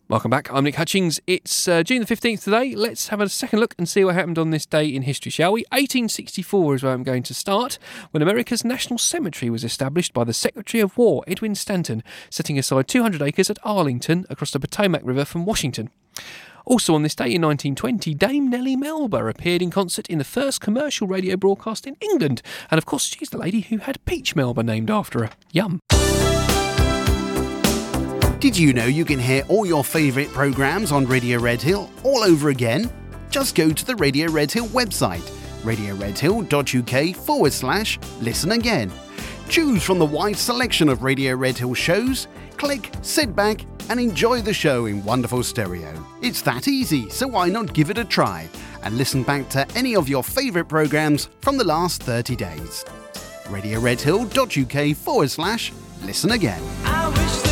Welcome back. I'm Nick Hutchings. It's June the 15th today. Let's have a second look and see what happened on this day in history, shall we? 1864 is where I'm going to start, when America's National Cemetery was established by the Secretary of War, Edwin Stanton, setting aside 200 acres at Arlington across the Potomac River from Washington. Also on this day in 1920, Dame Nellie Melba appeared in concert in the first commercial radio broadcast in England. And of course, she's the lady who had Peach Melba named after her. Yum. Did you know you can hear all your favourite programmes on Radio Red Hill all over again? Just go to the Radio Red Hill website, radioredhill.uk/listen again. Choose from the wide selection of Radio Red Hill shows, click, sit back and enjoy the show in wonderful stereo. It's that easy, so why not give it a try and listen back to any of your favourite programmes from the last 30 days. radioredhill.uk/listen again.